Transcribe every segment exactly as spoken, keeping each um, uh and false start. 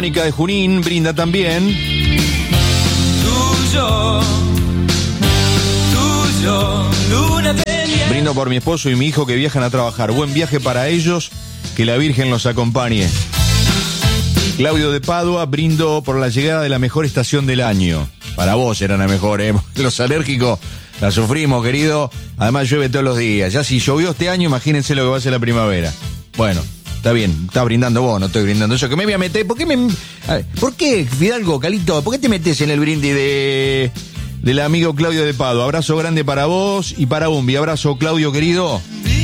Mónica de Junín brinda también. Tuyo, tuyo, luna de miel. Brindo por mi esposo y mi hijo que viajan a trabajar. Buen viaje para ellos, que la Virgen los acompañe. Claudio de Padua, brindo por la llegada de la mejor estación del año. Para vos eran la mejor, ¿eh? Los alérgicos la sufrimos, querido. Además llueve todos los días. Ya si llovió este año, imagínense lo que va a ser la primavera. Bueno, está bien, está brindando vos, no estoy brindando yo. ¿Que me voy a meter? ¿Por qué me... A ver, ¿por qué, Fidalgo, Calito? ¿Por qué te metes en el brindis de... del amigo Claudio de Padua? Abrazo grande para vos y para Umbi. Abrazo, Claudio, querido.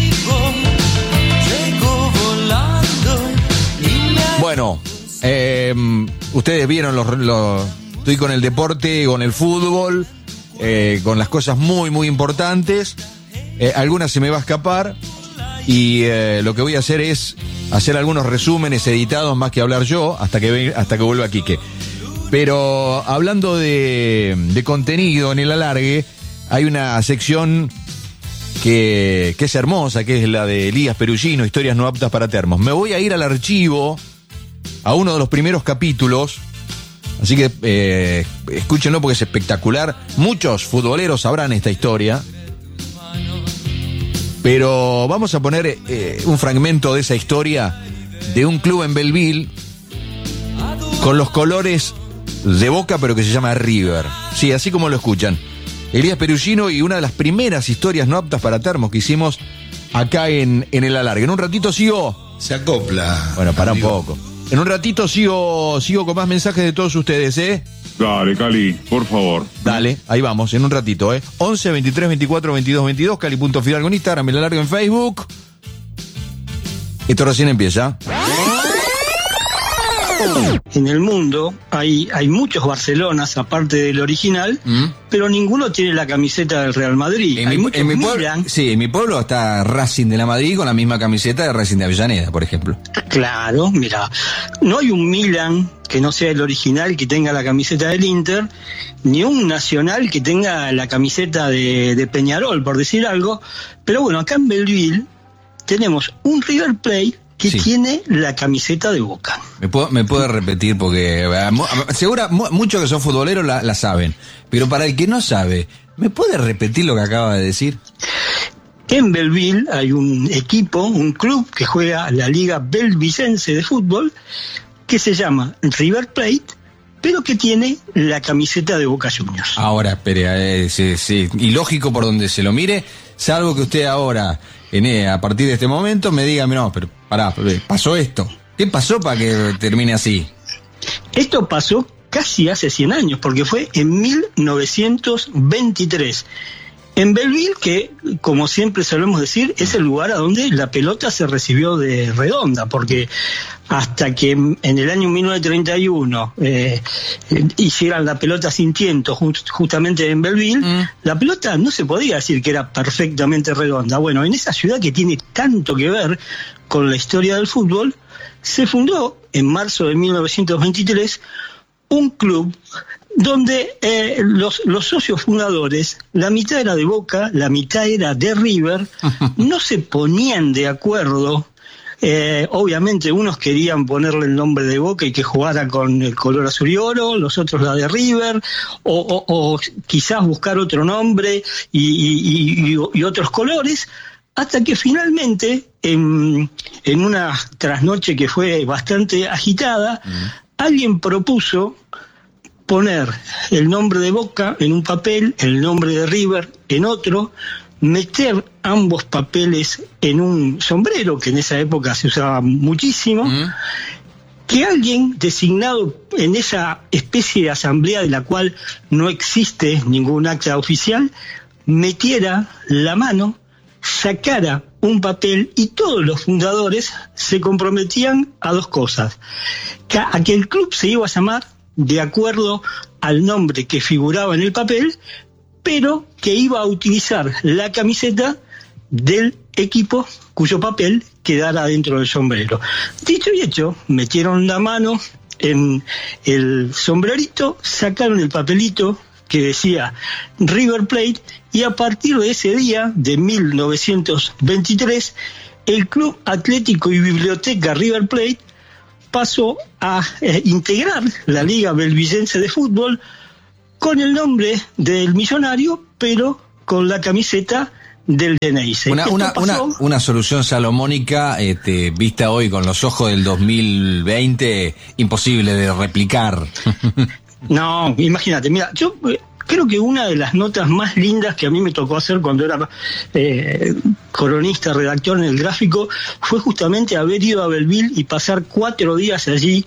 Bueno, eh, ustedes vieron los, los... Estoy con el deporte, con el fútbol, eh, con las cosas muy, muy importantes. Eh, algunas se me va a escapar y eh, lo que voy a hacer es hacer algunos resúmenes editados más que hablar yo hasta que, ve, hasta que vuelva Quique. Pero hablando de, de contenido en el alargue, hay una sección que, que es hermosa, que es la de Elías Perugino, Historias no aptas para termos. Me voy a ir al archivo, a uno de los primeros capítulos. Así que eh, escúchenlo porque es espectacular. Muchos futboleros sabrán esta historia. Pero vamos a poner eh, un fragmento de esa historia de un club en Belleville con los colores de Boca, pero que se llama River. Sí, así como lo escuchan. Elías Perugino y una de las primeras historias no aptas para termos que hicimos acá en, en el alargue. En un ratito sigo... Se acopla. Bueno, para un poco. En un ratito sigo sigo con más mensajes de todos ustedes, ¿eh? Dale, Cali, por favor. Dale, ahí vamos, en un ratito, ¿eh? once, veintitrés, veinticuatro, veintidós, veintidós, Cali.Fidalgo en Instagram, el alargue en Facebook. Esto recién empieza. En el mundo hay, hay muchos Barcelonas, aparte del original, ¿Mm? pero ninguno tiene la camiseta del Real Madrid. En, hay mi, en mi pueblo, Milan. sí, en mi pueblo está Racing de la Madrid con la misma camiseta de Racing de Avellaneda, por ejemplo. Claro, mira, no hay un Milan que no sea el original que tenga la camiseta del Inter, ni un Nacional que tenga la camiseta de, de Peñarol, por decir algo. Pero bueno, acá en Belleville tenemos un River Plate que sí. tiene la camiseta de Boca. Me puedo, me puedo repetir porque segura muchos que son futboleros la, la saben, pero para el que no sabe, ¿me puede repetir lo que acaba de decir? En Belleville hay un equipo, un club que juega la Liga Belvicense de fútbol que se llama River Plate, pero que tiene la camiseta de Boca Juniors. Ahora, espere, eh, sí, sí, ilógico por donde se lo mire, salvo que usted ahora, en, a partir de este momento, me diga, no, pero pará, pasó esto. ¿Qué pasó para que termine así? Esto pasó casi hace cien años, porque fue en mil novecientos veintitrés. En Belleville, que, como siempre solemos decir, es el lugar a donde la pelota se recibió de redonda, porque hasta que en el año mil novecientos treinta y uno eh, hicieran la pelota sin tiento just, justamente en Belleville, mm. la pelota no se podía decir que era perfectamente redonda. Bueno, en esa ciudad que tiene tanto que ver con la historia del fútbol, se fundó en marzo de mil novecientos veintitrés un club donde eh, los, los socios fundadores, la mitad era de Boca, la mitad era de River, no se ponían de acuerdo. Eh, obviamente unos querían ponerle el nombre de Boca y que jugara con el color azul y oro, los otros la de River, o, o, o quizás buscar otro nombre y, y, y, y otros colores, hasta que finalmente, en, en una trasnoche que fue bastante agitada, mm. alguien propuso poner el nombre de Boca en un papel, el nombre de River en otro, meter ambos papeles en un sombrero, que en esa época se usaba muchísimo, mm. que alguien designado en esa especie de asamblea de la cual no existe ningún acta oficial, metiera la mano, sacara un papel y todos los fundadores se comprometían a dos cosas: que, a que el club se iba a llamar de acuerdo al nombre que figuraba en el papel, pero que iba a utilizar la camiseta del equipo cuyo papel quedara dentro del sombrero. Dicho y hecho, metieron la mano en el sombrerito, sacaron el papelito que decía River Plate, y a partir de ese día, de mil novecientos veintitrés, el Club Atlético y Biblioteca River Plate pasó a eh, integrar la Liga Belvillense de Fútbol con el nombre del Millonario, pero con la camiseta del Deneice. Una, una, una, una solución salomónica este, vista hoy con los ojos del dos mil veinte, imposible de replicar. No, imagínate, mira, yo creo que una de las notas más lindas que a mí me tocó hacer cuando era eh, cronista, redactor en El Gráfico, fue justamente haber ido a Belleville y pasar cuatro días allí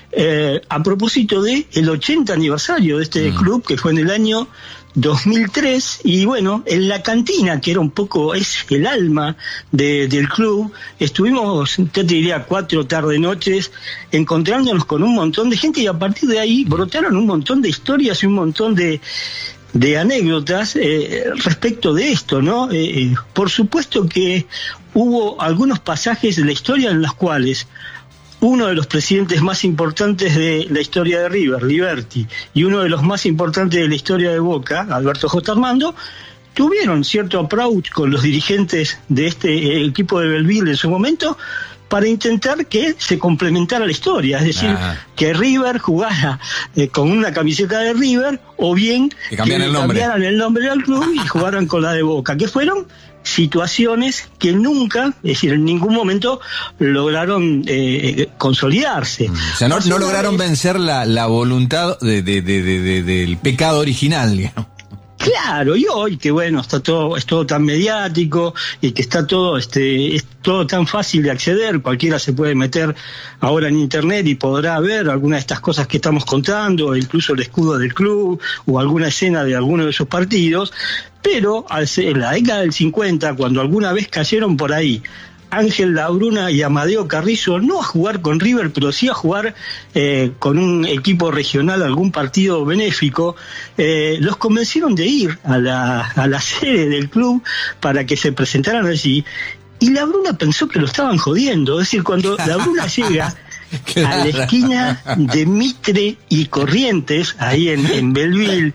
eh, a propósito de el ochenta aniversario de este mm. club, que fue en el año dos mil tres, y bueno, en la cantina, que era un poco, es el alma de, del club, estuvimos, te diría, cuatro tarde noches, encontrándonos con un montón de gente, y a partir de ahí brotaron un montón de historias y un montón de, de anécdotas eh, respecto de esto, ¿no? Eh, por supuesto que hubo algunos pasajes de la historia en los cuales uno de los presidentes más importantes de la historia de River, Liberty, y uno de los más importantes de la historia de Boca, Alberto J. Armando, tuvieron cierto approach con los dirigentes de este equipo de Belleville en su momento para intentar que se complementara la historia, es decir, ah. que River jugara eh, con una camiseta de River, o bien que cambiaran el nombre. cambiaran el nombre del club y jugaran con la de Boca, que fueron situaciones que nunca, es decir, en ningún momento lograron eh, consolidarse. O sea, no, no lograron vencer la, la voluntad de, de, de, de, de, del pecado original, digamos. Claro, y hoy que bueno, está todo, es todo tan mediático y que está todo, este, es todo tan fácil de acceder, cualquiera se puede meter ahora en internet y podrá ver alguna de estas cosas que estamos contando, incluso el escudo del club o alguna escena de alguno de sus partidos, pero en la década del cincuenta, cuando alguna vez cayeron por ahí Ángel Labruna y Amadeo Carrizo, no a jugar con River, pero sí a jugar eh, con un equipo regional, algún partido benéfico, eh, los convencieron de ir a la, a la sede del club para que se presentaran allí, y Labruna pensó que lo estaban jodiendo. Es decir, cuando Labruna llega claro. a la esquina de Mitre y Corrientes, ahí en, en Belleville,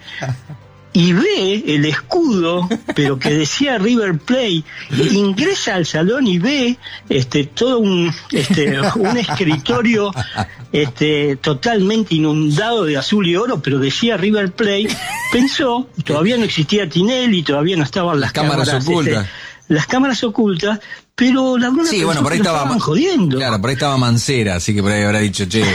y ve el escudo, pero que decía River Plate, ingresa al salón y ve este todo un este un escritorio este totalmente inundado de azul y oro, pero decía River Plate, pensó, todavía no existía Tinelli, todavía no estaban las, las cámaras, cámaras ocultas. Este, las cámaras ocultas, pero la Bruna sí, bueno, por ahí estaba jodiendo. Claro, por ahí estaba Mancera, así que por ahí habrá dicho, che.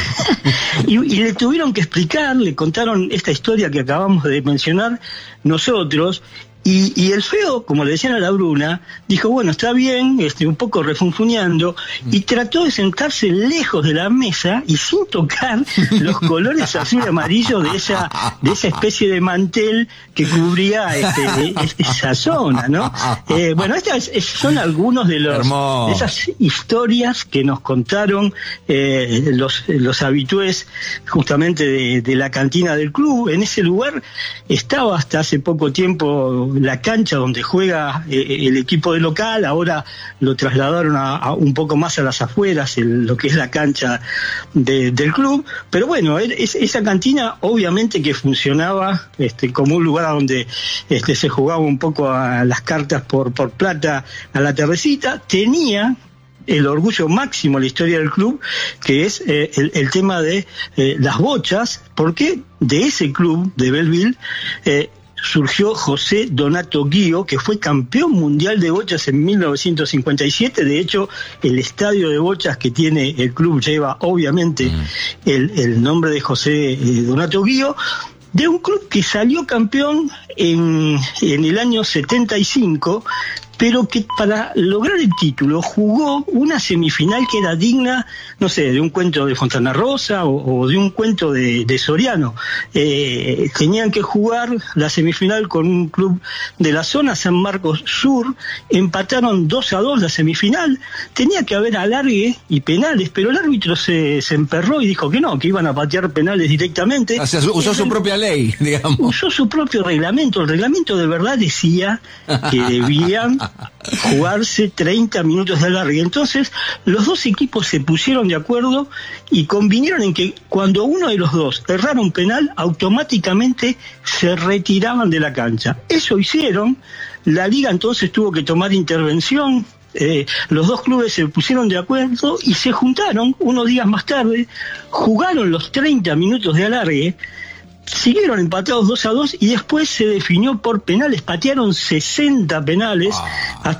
y, y le tuvieron que explicar, le contaron esta historia que acabamos de mencionar nosotros, y, y el feo, como le decían a la Bruna, dijo, bueno, está bien, este, un poco refunfuñando, y trató de sentarse lejos de la mesa y sin tocar los colores azul y amarillo de esa, de esa especie de mantel que cubría este, esa zona, ¿no? Eh, bueno, estas son algunos de los de esas historias que nos contaron eh, los, los habitués justamente de, de la cantina del club. En ese lugar estaba hasta hace poco tiempo la cancha donde juega eh, el equipo de local, ahora lo trasladaron a, a un poco más a las afueras, el, lo que es la cancha de, del club, pero bueno, es, esa cantina obviamente que funcionaba este, como un lugar donde este, se jugaba un poco a las cartas por, por plata a la tardecita, tenía el orgullo máximo de la historia del club, que es eh, el, el tema de eh, las bochas, porque de ese club de Belleville eh, surgió José Donato Guío, que fue campeón mundial de bochas en mil novecientos cincuenta y siete. De hecho, el estadio de bochas que tiene el club lleva obviamente mm. el, el nombre de José eh, Donato Guío, de un club que salió campeón en, en el año setenta y cinco, pero que para lograr el título jugó una semifinal que era digna, no sé, de un cuento de Fontana Rosa o, o de un cuento de, de Soriano. Eh, tenían que jugar la semifinal con un club de la zona, San Marcos Sur, empataron dos a dos la semifinal, tenía que haber alargue y penales, pero el árbitro se, se emperró y dijo que no, que iban a patear penales directamente. O sea, usó su propia ley, digamos. Usó su propio reglamento, el reglamento de verdad decía que debían jugarse treinta minutos de alargue. Entonces los dos equipos se pusieron de acuerdo y convinieron en que cuando uno de los dos errara un penal, automáticamente se retiraban de la cancha. Eso hicieron. La liga entonces tuvo que tomar intervención eh, los dos clubes se pusieron de acuerdo y se juntaron unos días más tarde, jugaron los treinta minutos de alargue, siguieron empatados dos a dos y después se definió por penales, patearon sesenta penales, Ah. hasta